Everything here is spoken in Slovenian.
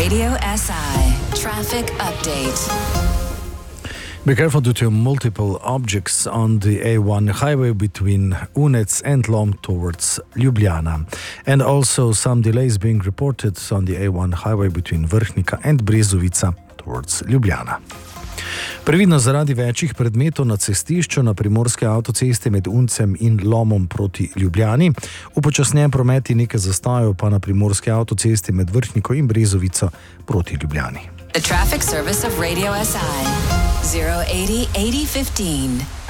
Radio SI traffic update. Be careful due to multiple objects on the A1 highway between Unec and Lom towards Ljubljana. And also some delays being reported on the A1 highway between Vrhnika and Brezovica towards Ljubljana. Previdno zaradi večjih predmetov na cestišču na primorske avtocesti med Uncem in Lomom proti Ljubljani. Upočasnjen promet in nekaj zastojev pa na primorske avtocesti med Vrhniko in Brezovico proti Ljubljani. The traffic service of Radio SI 080 8015.